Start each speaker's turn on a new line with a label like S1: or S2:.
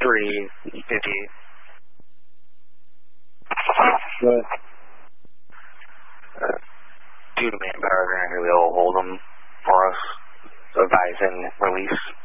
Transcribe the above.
S1: 358.
S2: Good.
S1: 2 manpower are going to be able to hold them for us. Advising release.